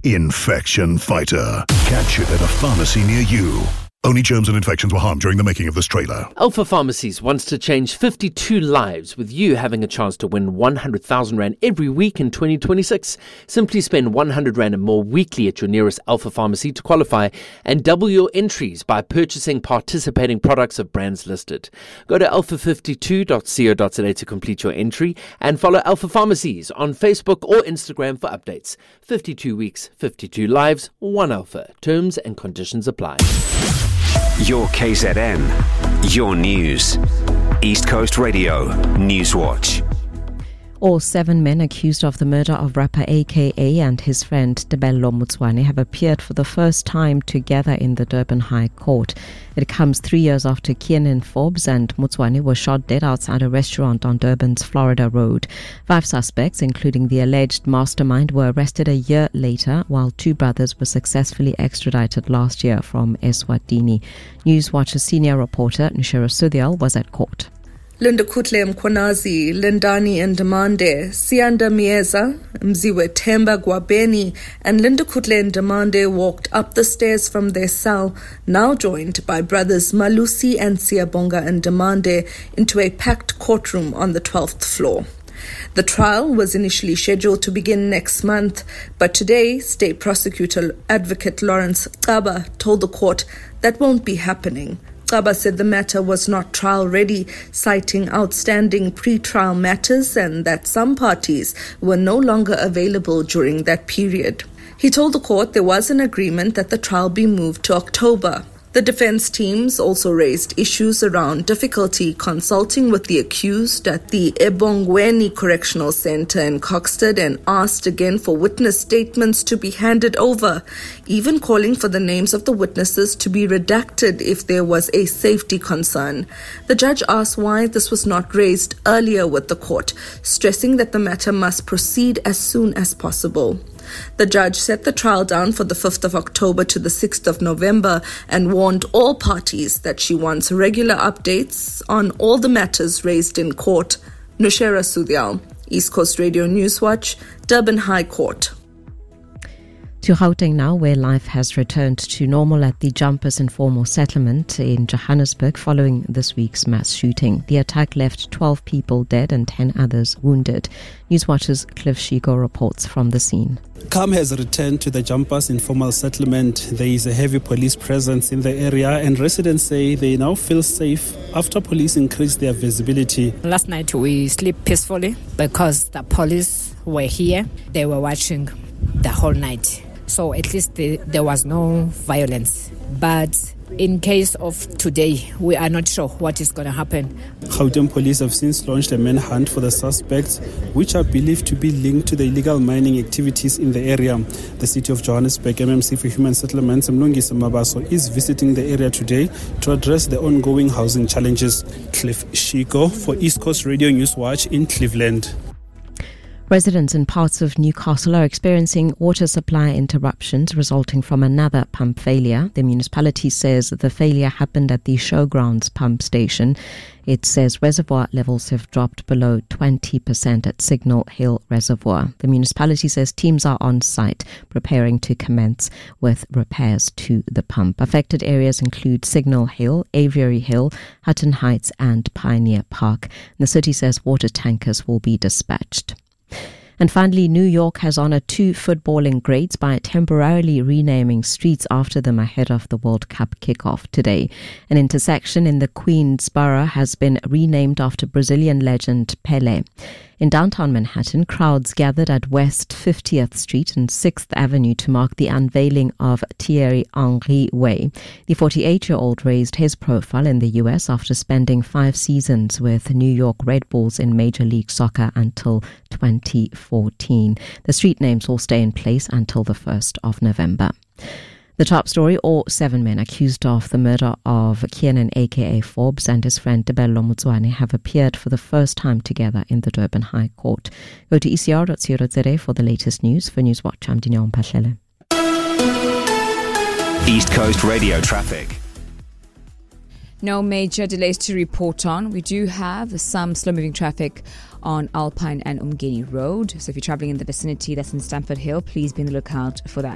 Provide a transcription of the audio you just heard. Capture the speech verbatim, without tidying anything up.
Infection Fighter. Catch it at a pharmacy near you. Only germs and infections were harmed during the making of this trailer. Alpha Pharmacies wants to change fifty-two lives, with you having a chance to win one hundred thousand rand every week in twenty twenty-six. Simply spend one hundred rand and more weekly at your nearest Alpha Pharmacy to qualify, and double your entries by purchasing participating products of brands listed. Go to alpha fifty-two dot co dot za to complete your entry and follow Alpha Pharmacies on Facebook or Instagram for updates. fifty-two weeks, fifty-two lives, one Alpha. Terms and conditions apply. Your K Z N, your news. East Coast Radio, Newswatch. All seven men accused of the murder of rapper A K A and his friend Tebello Motsoane have appeared for the first time together in the Durban High Court. It comes three years after Kiernan Forbes and Motsoane were shot dead outside a restaurant on Durban's Florida Road. Five suspects, including the alleged mastermind, were arrested a year later, while two brothers were successfully extradited last year from Eswatini. Newswatch's senior reporter Nishira Sudhyal was at court. Linda Kutle Mkhonazi, Lindani Ndimande, Sianda Mieza, Mziwe Temba Gwabeni, and Linda Kutle Ndimande walked up the stairs from their cell, now joined by brothers Malusi and Siyabonga Ndimande, into a packed courtroom on the twelfth floor. The trial was initially scheduled to begin next month, but today, State Prosecutor Advocate Lawrence Xaba told the court that won't be happening. Xaba said the matter was not trial-ready, citing outstanding pre-trial matters and that some parties were no longer available during that period. He told the court there was an agreement that the trial be moved to October. The defense teams also raised issues around difficulty consulting with the accused at the Ebongweni Correctional Center in Coxted and asked again for witness statements to be handed over, even calling for the names of the witnesses to be redacted if there was a safety concern. The judge asked why this was not raised earlier with the court, stressing that the matter must proceed as soon as possible. The judge set the trial down for the fifth of October to the sixth of November and warned all parties that she wants regular updates on all the matters raised in court. Nushera Sudhyal, East Coast Radio Newswatch, Durban High Court. To Gauteng now, where life has returned to normal at the Jumpers Informal Settlement in Johannesburg following this week's mass shooting. The attack left twelve people dead and ten others wounded. Newswatch's Cliff Shigo reports from the scene. Calm has returned to the Jumpers Informal Settlement. There is a heavy police presence in the area, and residents say they now feel safe after police increased their visibility. Last night we slept peacefully because the police were here. They were watching the whole night. So at least the, there was no violence. But in case of today, we are not sure what is going to happen. Gauteng police have since launched a manhunt for the suspects, which are believed to be linked to the illegal mining activities in the area. The City of Johannesburg M M C for Human Settlements, Mlungisi Mabaso, is visiting the area today to address the ongoing housing challenges. Cliff Shiko for East Coast Radio Newswatch in Cleveland. Residents in parts of Newcastle are experiencing water supply interruptions resulting from another pump failure. The municipality says the failure happened at the Showgrounds pump station. It says reservoir levels have dropped below twenty percent at Signal Hill Reservoir. The municipality says teams are on site preparing to commence with repairs to the pump. Affected areas include Signal Hill, Aviary Hill, Hutton Heights and Pioneer Park. The city says water tankers will be dispatched. And finally, New York has honored two footballing greats by temporarily renaming streets after them ahead of the World Cup kickoff today. An intersection in the Queensboro has been renamed after Brazilian legend Pelé. In downtown Manhattan, crowds gathered at West fiftieth Street and sixth Avenue to mark the unveiling of Thierry Henry Way. The forty-eight-year-old raised his profile in the U S after spending five seasons with New York Red Bulls in Major League Soccer until twenty fourteen. The street names will stay in place until the first of November. The top story, all seven men accused of the murder of Kiernan A K A Forbes and his friend Tebello Motsoane have appeared for the first time together in the Durban High Court. Go to e c r dot co dot za for the latest news. For Newswatch, I'm Dinyo Mphahlele. East Coast Radio traffic. No major delays to report on. We do have some slow-moving traffic on Alpine and Umgeni Road. So if you're traveling in the vicinity, that's in Stamford Hill, please be on the lookout for that.